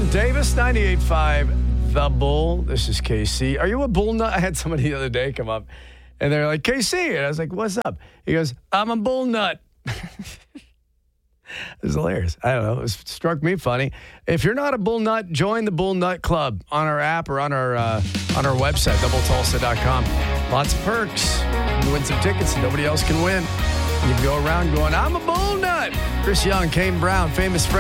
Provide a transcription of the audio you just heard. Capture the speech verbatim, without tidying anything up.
Adam Davis, ninety-eight point five The Bull. This is K C. Are you a bull nut? I had somebody the other day come up, and they're like, K C. And I was like, what's up? He goes, I'm a bull nut. It was hilarious. I don't know. It struck me funny. If you're not a bull nut, join the Bull Nut Club on our app or on our uh, on our website, double tulsa dot com. Lots of perks. You can win some tickets that nobody else can win. You can go around going, I'm a bull nut. Chris Young, Kane Brown, famous friend.